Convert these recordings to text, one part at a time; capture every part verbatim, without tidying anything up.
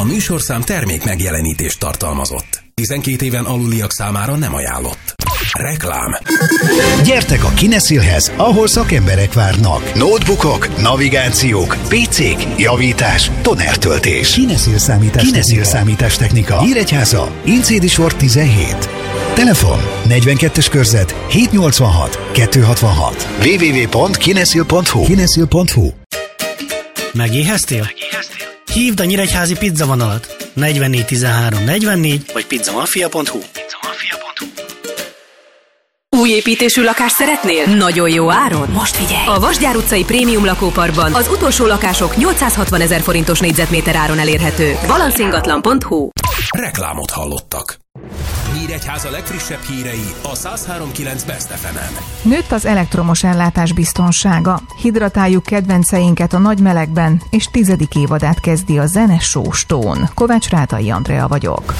A műsorszám termék megjelenítést tartalmazott. tizenkét éven aluliak számára nem ajánlott. Reklám. Gyertek a Kinesilhez, ahol szakemberek várnak. Notebookok, navigációk, pé cék, javítás, tonertöltés. Kinesil számítás, Kinesil számítás technika. Nyíregyháza, Incédi sor tizenhét. Telefon negyvenkettes körzet hétszáznyolcvanhat kétszázhatvanhat. double-u double-u double-u pont kinesil pont hu. kinesil pont hu. Megéheztél? Megéheztél? Hívd a nyíregyházi pizzavonalat negyvennégy tizenhárom negyvennégy vagy pizzamafia pont hu. pizzamafia pont hu. Új építésű lakást szeretnél? Nagyon jó áron? Most figyelj! A Vasgyár utcai prémium lakóparkban az utolsó lakások nyolcszázhatvan ezer forintos négyzetméter áron elérhetők. balancingatlan pont hu. Reklámot hallottak. Nyíregyháza legfrissebb hírei a száz három pont kilenc Best ef emen. Nőtt az elektromos ellátás biztonsága. Hidratáljuk kedvenceinket a nagy melegben, és tizedik évadát kezdi a zene Sóstón. Kovács Rátai Andrea vagyok.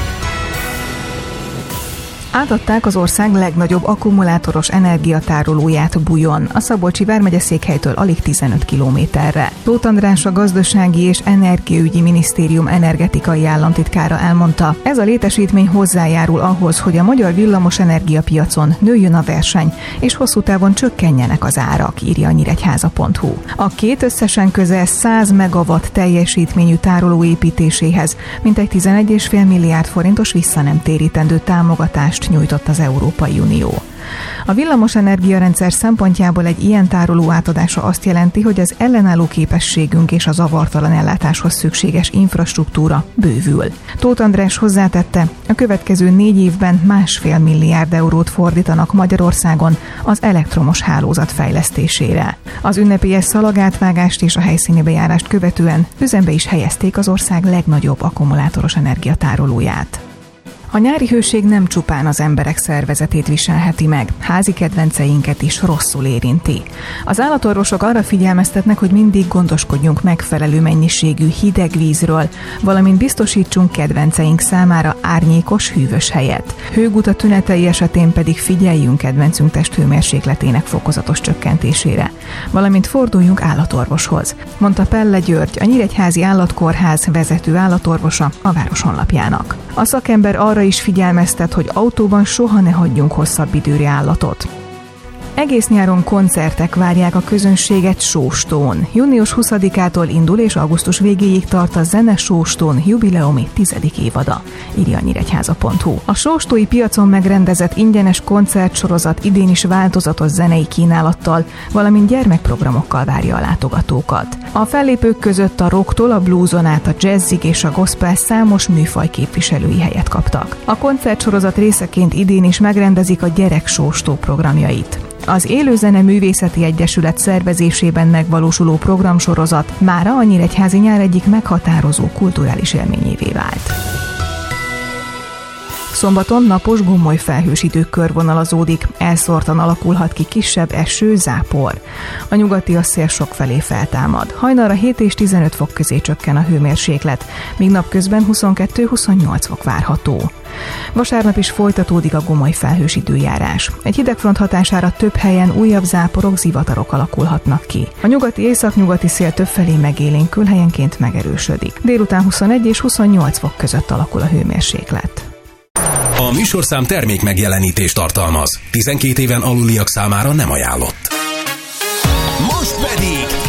Átadták az ország legnagyobb akkumulátoros energiatárolóját Bujon, a Szabolcsi vármegye székhelytől alig tizenöt kilométerre. Tóth András, a Gazdasági és Energiaügyi Minisztérium energetikai államtitkára elmondta, ez a létesítmény hozzájárul ahhoz, hogy a magyar villamos energiapiacon nőjön a verseny, és hosszú távon csökkenjenek az árak, írja a nyíregyháza pont hu. A két összesen közel száz megawatt teljesítményű tároló építéséhez mintegy tizenegy egész öt milliárd forintos visszanemtérítendő támogatást nyújtott az Európai Unió. A villamos energiarendszer szempontjából egy ilyen tároló átadása azt jelenti, hogy az ellenálló képességünk és a zavartalan ellátáshoz szükséges infrastruktúra bővül. Tóth András hozzátette, a következő négy évben másfél milliárd eurót fordítanak Magyarországon az elektromos hálózat fejlesztésére. Az ünnepélyes szalagátvágást és a helyszíni bejárást követően üzembe is helyezték az ország legnagyobb akkumulátoros energiatárolóját. A nyári hőség nem csupán az emberek szervezetét viselheti meg, házi kedvenceinket is rosszul érinti. Az állatorvosok arra figyelmeztetnek, hogy mindig gondoskodjunk megfelelő mennyiségű hideg vízről, valamint biztosítsunk kedvenceink számára árnyékos, hűvös helyet. Hőguta tünetei esetén pedig figyeljünk kedvencünk testhőmérsékletének fokozatos csökkentésére, valamint forduljunk állatorvoshoz, mondta Pelle György, a Nyíregyházi Állatkórház vezető állatorvosa a város honlapjának. A szakember arra is figyelmeztet, hogy autóban soha ne hagyjunk hosszabb időre állatot. Egész nyáron koncertek várják a közönséget Sóstón. június huszadikától indul és augusztus végéig tart a Zene Sóstón jubileumi tizedik évada, írja a nyíregyháza pont hu. A sóstói piacon megrendezett ingyenes koncertsorozat idén is változatos zenei kínálattal, valamint gyermekprogramokkal várja a látogatókat. A fellépők között a rocktól a blueson át a jazzig és a gospel számos műfaj képviselői helyet kaptak. A koncertsorozat részeként idén is megrendezik a Gyerek Sóstó programjait. Az Élőzene Művészeti Egyesület szervezésében megvalósuló programsorozat mára a nyíregyházi nyár egyik meghatározó kulturális élményévé vált. Szombaton napos gomoly felhős idő körvonalazódik, elszórtan alakulhat ki kisebb eső, zápor. A nyugati szél sokfelé feltámad. Hajnalra hét és tizenöt fok közé csökken a hőmérséklet, míg napközben huszonkettő-huszonnyolc fok várható. Vasárnap is folytatódik a gomoly felhős időjárás. Egy hidegfront hatására több helyen újabb záporok, zivatarok alakulhatnak ki. A nyugati északnyugati szél többfelé megélénkül, helyenként megerősödik. Délután huszonegy és huszonnyolc fok között alakul a hőmérséklet. A műsorszám termék megjelenítést tartalmaz. tizenkét éven aluliak számára nem ajánlott. Most pedig